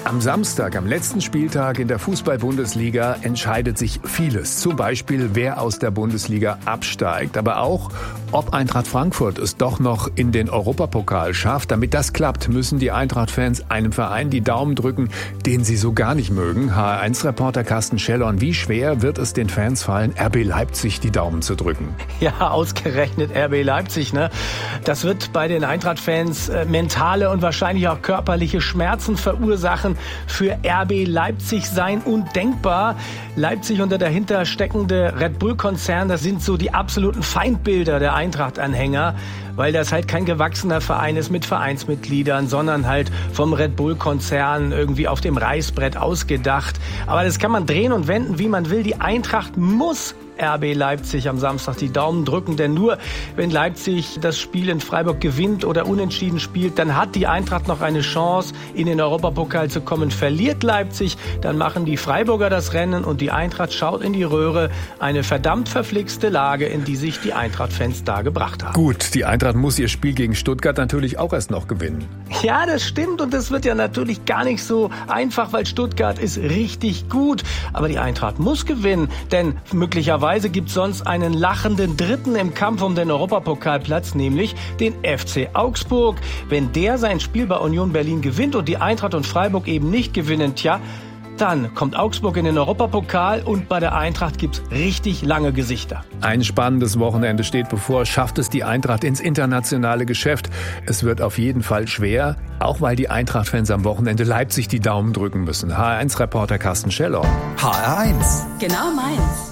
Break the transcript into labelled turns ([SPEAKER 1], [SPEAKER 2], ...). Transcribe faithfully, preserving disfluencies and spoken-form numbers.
[SPEAKER 1] Am Samstag, am letzten Spieltag in der Fußball-Bundesliga, entscheidet sich vieles. Zum Beispiel, wer aus der Bundesliga absteigt. Aber auch, ob Eintracht Frankfurt es doch noch in den Europapokal schafft. Damit das klappt, müssen die Eintracht-Fans einem Verein die Daumen drücken, den sie so gar nicht mögen. H R eins Reporter Carsten Schellorn, wie schwer wird es den Fans fallen, R B Leipzig die Daumen zu drücken?
[SPEAKER 2] Ja, ausgerechnet R B Leipzig, ne? Das wird bei den Eintracht-Fans äh, mentale und wahrscheinlich auch körperliche Schmerzen verursachen. Für R B Leipzig sein undenkbar. Leipzig und der dahinter steckende Red Bull-Konzern, das sind so die absoluten Feindbilder der Eintracht-Anhänger, weil das halt kein gewachsener Verein ist mit Vereinsmitgliedern, sondern halt vom Red Bull-Konzern irgendwie auf dem Reißbrett ausgedacht. Aber das kann man drehen und wenden, wie man will. Die Eintracht muss R B Leipzig am Samstag die Daumen drücken, denn nur wenn Leipzig das Spiel in Freiburg gewinnt oder unentschieden spielt, dann hat die Eintracht noch eine Chance, in den Europapokal zu kommen. Verliert Leipzig, dann machen die Freiburger das Rennen und die Eintracht schaut in die Röhre. Eine verdammt verflixte Lage, in die sich die Eintracht-Fans da gebracht haben.
[SPEAKER 1] Gut, die Eintracht muss ihr Spiel gegen Stuttgart natürlich auch erst noch gewinnen.
[SPEAKER 2] Ja, das stimmt und das wird ja natürlich gar nicht so einfach, weil Stuttgart ist richtig gut. Aber die Eintracht muss gewinnen, denn möglicherweise gibt es sonst einen lachenden Dritten im Kampf um den Europapokalplatz, nämlich den F C Augsburg. Wenn der sein Spiel bei Union Berlin gewinnt und die Eintracht und Freiburg eben nicht gewinnen, tja, dann kommt Augsburg in den Europapokal und bei der Eintracht gibt's richtig lange Gesichter.
[SPEAKER 1] Ein spannendes Wochenende steht bevor. Schafft es die Eintracht ins internationale Geschäft? Es wird auf jeden Fall schwer, auch weil die Eintracht-Fans am Wochenende Leipzig die Daumen drücken müssen. H R eins Reporter Carsten Schellorn.
[SPEAKER 3] H R eins.
[SPEAKER 4] Genau meins.